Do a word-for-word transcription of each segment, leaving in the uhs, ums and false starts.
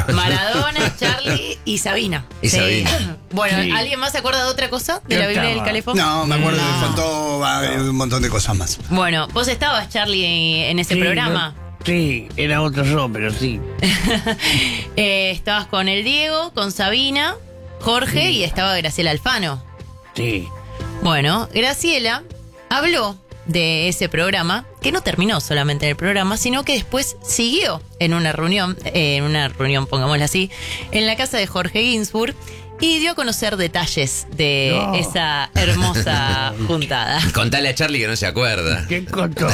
Maradona, Charlie y Sabina. Y Sí. Sabina. Bueno, Sí. ¿alguien más se acuerda de otra cosa de Yo la Biblia estaba. del Calefón? No, me acuerdo, No. me faltó ah, un montón de cosas más. Bueno, vos estabas, Charlie, en ese Sí, programa. no- sí, era otro yo, pero sí. Eh, estabas con el Diego, con Sabina, Jorge y estaba Graciela Alfano. Sí. Bueno, Graciela habló de ese programa, que no terminó solamente en el programa, sino que después siguió en una reunión, eh, en una reunión, pongámosla así, en la casa de Jorge Ginsburg y dio a conocer detalles de No. esa hermosa juntada. Contale a Charlie que no se acuerda. ¿Qué contó?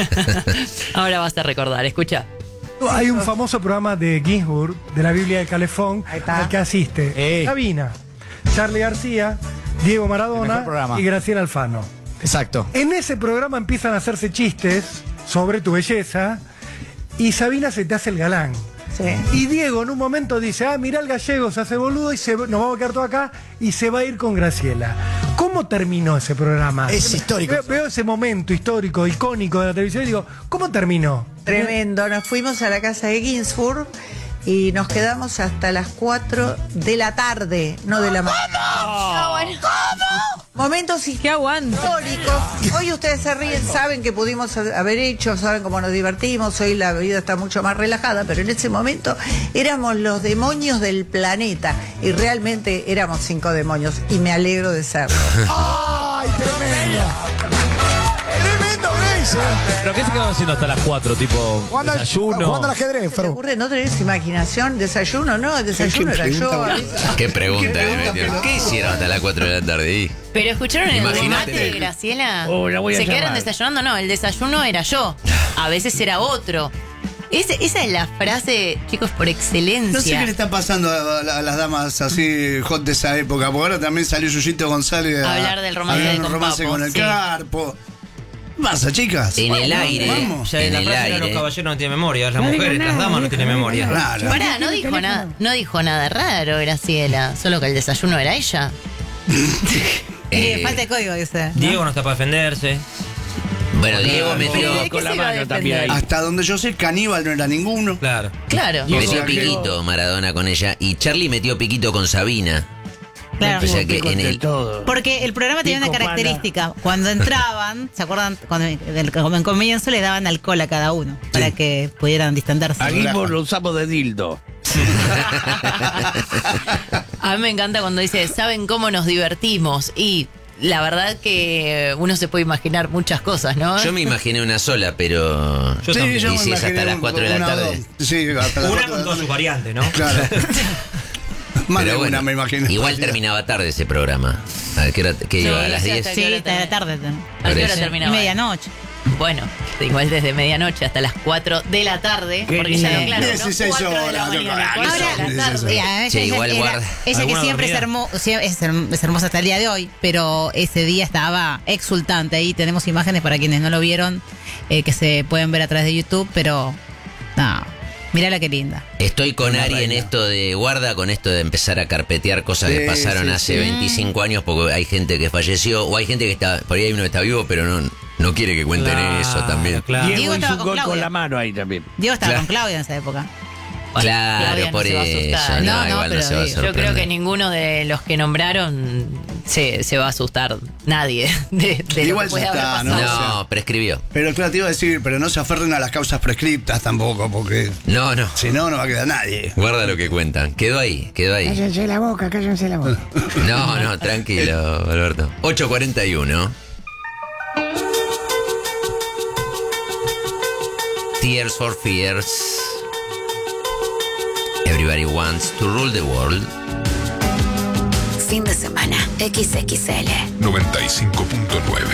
Ahora vas a recordar, escucha. Hay un famoso programa de Ginsburg, de la Biblia del Calefón, al que asiste Eh. Sabina, Charlie García, Diego El Maradona mejor programa. y Graciela Alfano. Exacto. En ese programa empiezan a hacerse chistes sobre tu belleza y Sabina se te hace el galán. Y Diego en un momento dice, ah, mirá el gallego, se hace boludo y se, nos vamos a quedar todos acá y se va a ir con Graciela. ¿Cómo terminó ese programa? Es histórico. Veo, veo ese momento histórico, icónico de la televisión y digo, ¿cómo terminó? Tremendo, nos fuimos a la casa de Ginsburg y nos quedamos hasta las cuatro de la tarde, no de la mañana. Momentos históricos. Hoy ustedes se ríen, saben que pudimos haber hecho, saben cómo nos divertimos, hoy la vida está mucho más relajada, pero en ese momento éramos los demonios del planeta y realmente éramos cinco demonios y me alegro de serlo. ¡Ay, tremendo! ¡Tremendo, Grace! ¿Pero qué se quedó haciendo hasta las cuatro? Tipo, Jugando al- desayuno. Jugando al ajedrez, ¿Se te Fru. ocurre? ¿No tenés imaginación? ¿Desayuno? No, el desayuno era yo. pregunta, a veces. ¿Qué pregunta ¿Qué le pregunta, metieron? pero- ¿Qué hicieron hasta las cuatro de la tarde ahí? Pero escucharon el Imagínate. remate de Graciela. Oh, la voy a Se quedaron llamar. desayunando, no, el desayuno era yo. A veces era otro. Ese- esa es la frase, chicos, por excelencia. No sé qué le está pasando a, a- a las damas así hot de esa época, porque ahora también salió Yuyito González a Hablar del romance hablar con del romance Papo, con el sí. Carpo. ¿Qué pasa, chicas? En el Bueno, aire. vamos. Ya en En la el frase era los aire. caballeros no tienen memoria, las No digo mujeres, nada, las damas no dijo, tienen no digo memoria. nada. Claro. Pará, no dijo nada, no dijo nada raro, Graciela. Solo que el desayuno era ella. Eh, falta de código, dice. Diego no está para defenderse. Bueno, Diego ¿De metió, qué con la se iba a mano también defender? ahí. Hasta donde yo sé, caníbal no era ninguno. Claro. Claro. Diego- metió que- piquito Maradona con ella y Charlie metió piquito con Sabina. Claro. O sea que Pico en entre el, todo. Porque el programa tenía una Pico, característica. Cuando entraban, ¿se acuerdan? Cuando del- como en comienzo le daban alcohol a cada uno para que pudieran distenderse. A Ginsburg lo usamos de dildo. A mí me encanta cuando dice, ¿saben cómo nos divertimos? Y la verdad que uno se puede imaginar muchas cosas, ¿no? yo me imaginé una sola, pero Yo también. yo Y me si es hasta imaginé las un- cuatro de la una o tarde. dos. Sí, hasta las Una cuatro con de la todas sus tarde. variantes, ¿no? Claro. Más de pero bueno, una me imagino. igual terminaba tarde ese programa. A ver, ¿qué, hora- qué Sí, iba? ¿A las sí, diez? hasta Sí, ¿Qué hora hasta la tarde. ¿A qué hora Parece. terminaba? Medianoche. Bueno, igual desde medianoche hasta las cuatro de la tarde, Qué porque ya no, lindo. claro, ¿no? dieciséis cuatro de la horas, mañana, loco. cuatro de la Ahora, tarde. Ya, ella, Che, ella igual era- guarda. ella que ¿Alguna siempre es, dormida? hermo- sie- es, herm- es hermosa hasta el día de hoy, pero ese día estaba exultante. Ahí tenemos imágenes para quienes no lo vieron, eh, que se pueden ver a través de YouTube, pero no, mirá qué linda. Estoy con Una Ari en reina. esto de guarda, con esto de empezar a carpetear cosas que Sí, pasaron sí, hace sí. veinticinco años, porque hay gente que falleció, o hay gente que está, por ahí hay uno que está vivo, pero no, no quiere que cuenten Claro, eso también. Claro. Diego Diego hizo estaba un con gol con Claudia. la mano ahí también. Diego estaba Claro. con Claudia en esa época. Claro, Claudia no por se va a eso. asustar. No, No, no, igual no pero se va a digo, Yo creo sorprender. que ninguno de los que nombraron se, se va a asustar, nadie, de, de lo Igual que puede ya haber está, pasado. ¿no? No, o sea. prescribió. Pero claro, te iba a decir, pero no se aferren a las causas prescriptas tampoco, porque No, no. si no, no va a quedar nadie. Guarda lo que cuentan. Quedó ahí, quedó ahí. Cállense la boca, cállense la boca. No, no, tranquilo, Alberto. ocho cuarenta y uno. Tears for Fears. Everybody wants to rule the world. Fin de semana, equis equis ele. noventa y cinco punto nueve.